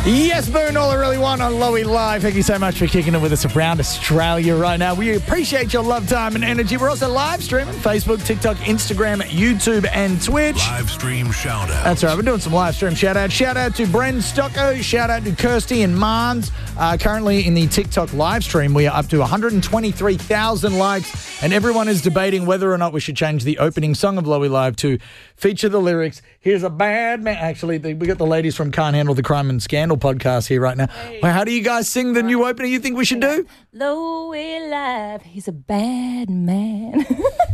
Yes, Boone, all I really want on Lowy Live. Thank you so much for kicking it with us around Australia right now. We appreciate your love, time, and energy. We're also live streaming Facebook, TikTok, Instagram, YouTube, and Twitch. Live stream shout out. That's right. We're doing some live stream shout outs. Shout out to Bren Stocko. Shout out to Kirsty and Mans. Currently in the TikTok live stream, we are up to 123,000 likes, and everyone is debating whether or not we should change the opening song of Lowy Live to feature the lyrics, "Here's a bad man." Actually, we got the ladies from Can't Handle the Crime and Scandal podcast here right now. Hey. Well, how do you guys sing the new opening you think we should do? Lowy Live, he's a bad man.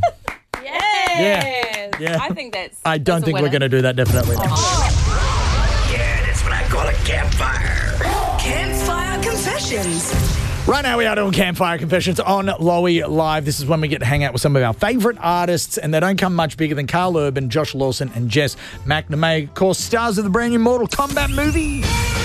Yes. Yeah. I think I don't think we're going to do that, definitely. Yeah, that's what I call a campfire. Campfire Confessions. Right now we are doing Campfire Confessions on Lowy Live. This is when we get to hang out with some of our favourite artists, and they don't come much bigger than Carl Urban, Josh Lawson, and Jess McNamee, of course, stars of the brand new Mortal Kombat movie.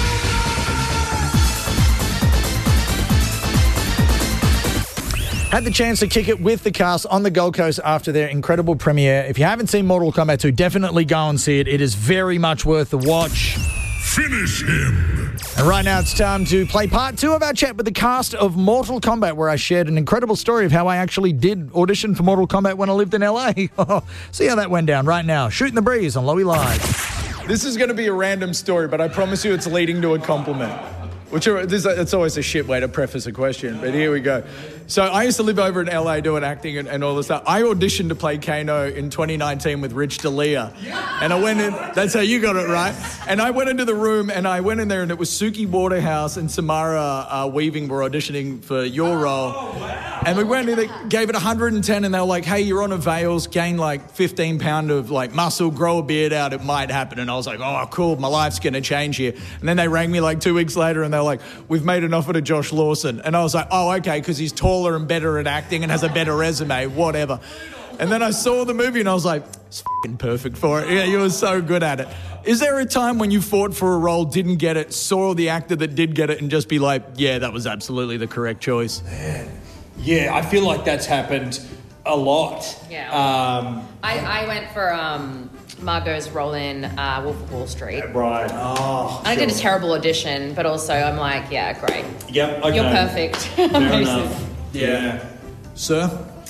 Had the chance to kick it with the cast on the Gold Coast after their incredible premiere. If you haven't seen Mortal Kombat 2, definitely go and see it. It is very much worth the watch. Finish him. And right now it's time to play part 2 of our chat with the cast of Mortal Kombat, where I shared an incredible story of how I actually did audition for Mortal Kombat when I lived in LA. See how that went down right now. Shooting the Breeze on Lowy Live. This is going to be a random story, but I promise you it's leading to a compliment. It's always a shit way to preface a question, but here we go. So I used to live over in LA doing acting and all this stuff. I auditioned to play Kano in 2019 with Rich D'Elia. And I went in, that's how you got it right. And I went into the room and I went in there and it was Suki Waterhouse and Samara Weaving were auditioning for your role. And we went in, they gave it 110 and they were like, hey, you're on a Veils, gain like 15 pound of like muscle, grow a beard out, it might happen. And I was like, oh, cool, my life's going to change here. And then they rang me like 2 weeks later and they were like, we've made an offer to Josh Lawson. And I was like, oh, okay, because he's taller and better at acting and has a better resume, whatever. And then I saw the movie and I was like, it's fucking perfect for it. Yeah, you were so good at it. Is there a time when you fought for a role, didn't get it, saw the actor that did get it and just be like, yeah, that was absolutely the correct choice? Yeah, I feel like that's happened a lot. Yeah. I went for Margot's role in Wolf of Wall Street. Right. Oh, I did a terrible audition, but also I'm like, yeah, great. Yep, okay. You're perfect. Fair enough. Yeah. Sir?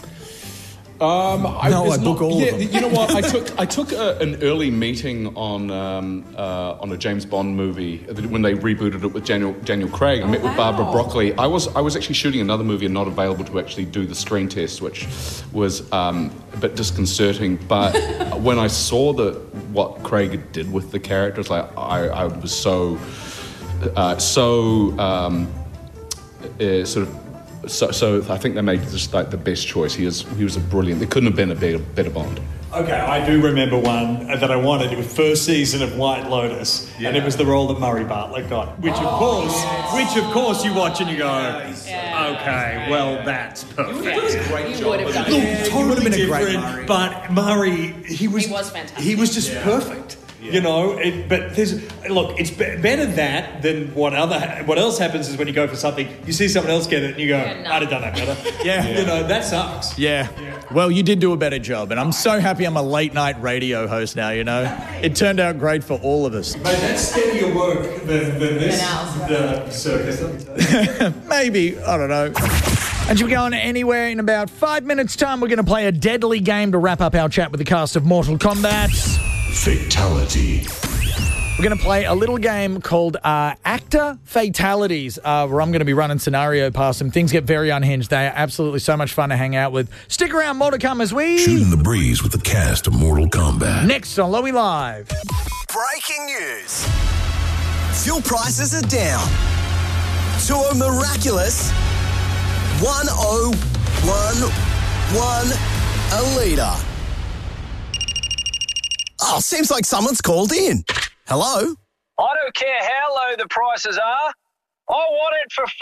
I book all of them. You know what? I took an early meeting on a James Bond movie when they rebooted it with Daniel Craig. I met with Barbara Broccoli. I was actually shooting another movie and not available to actually do the screen test, which was a bit disconcerting. But when I saw what Craig did with the character, it's like I was so So I think they made just like the best choice. He was a brilliant. There couldn't have been a better Bond. Okay, I do remember one that I wanted. It was first season of White Lotus, and it was the role that Murray Bartlett got. Which of course you watch and you go, okay, well that's perfect. You would have done it. Totally different, but Murray, he was fantastic. He was just perfect. You know, it's better that than what else happens is when you go for something, you see someone else get it and you go, I'd have done that better. Yeah. You know, that sucks. Yeah. Well, you did do a better job, and I'm so happy I'm a late night radio host now, you know. It turned out great for all of us. Mate, that's steadier work than this circus. Maybe, I don't know. And you're going anywhere in about 5 minutes' time. We're going to play a deadly game to wrap up our chat with the cast of Mortal Kombat. Fatality. We're going to play a little game called Actor Fatalities, where I'm going to be running scenario past them. Things get very unhinged. They are absolutely so much fun to hang out with. Stick around, more to come as we... Shooting the Breeze with the cast of Mortal Kombat. Next on Lowy Live. Breaking news. Fuel prices are down to a miraculous 101 a litre. Oh, seems like someone's called in. Hello? I don't care how low the prices are. I want it for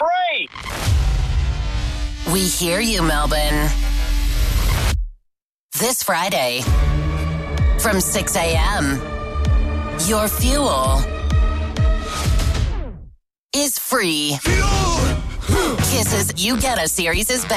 free. We hear you, Melbourne. This Friday, from 6 a.m., your fuel is free. Kisses You Get a series is back.